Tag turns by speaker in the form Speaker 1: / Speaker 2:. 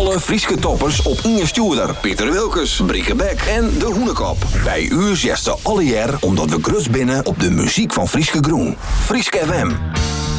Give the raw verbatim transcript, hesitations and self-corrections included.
Speaker 1: Alle Frieske toppers op Inge Stuurder, Pieter Wilkes, Brieke Beck en De Hoenekop. Bij u zesde alle jaar omdat we grus binnen op de muziek van Frieske Groen. Frieske F M.